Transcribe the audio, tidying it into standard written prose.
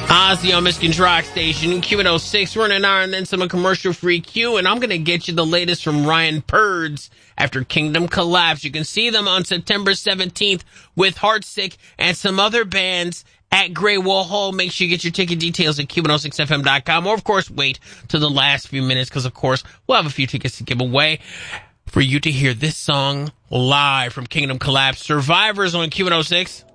Ozzy on Michigan's Rock Station, Q106. We're in an hour and then some commercial-free Q, and I'm going to get you the latest from Ryan Purds after Kingdom Collapse. You can see them on September 17th with Heartsick and some other bands at Grey Wall Hall. Make sure you get your ticket details at Q106FM.com, or, of course, wait to the last few minutes because, of course, we'll have a few tickets to give away for you to hear this song live from Kingdom Collapse. Survivors on Q106.